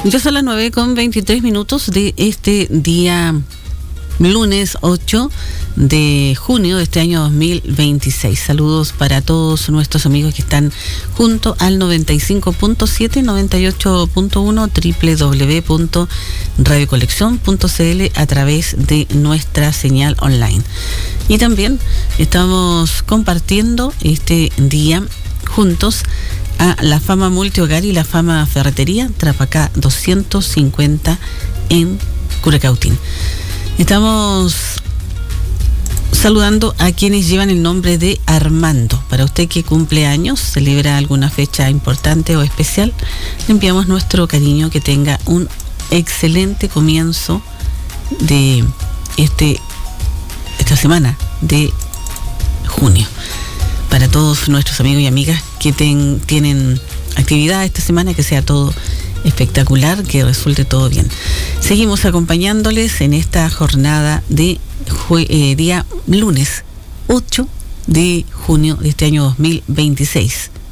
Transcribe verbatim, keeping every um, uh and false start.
Ya son las nueve con veintitrés minutos de este día lunes ocho de junio de este año dos mil veintiséis. Saludos para todos nuestros amigos que están junto al noventa y cinco punto siete, noventa y ocho punto uno, doble u doble u doble u punto radio colección punto c l a través de nuestra señal online. Y también estamos compartiendo este día juntos a la Fama Multihogar y la Fama Ferretería Trapacá doscientos cincuenta en Curacautín. Estamos saludando a quienes llevan el nombre de Armando. Para usted que cumple años, celebra alguna fecha importante o especial, le enviamos nuestro cariño, que tenga un excelente comienzo de este esta semana de junio. Para todos nuestros amigos y amigas que ten, tienen actividad esta semana, que sea todo espectacular, que resulte todo bien. Seguimos acompañándoles en esta jornada de jue, eh, día lunes ocho de junio de este año dos mil veintiséis.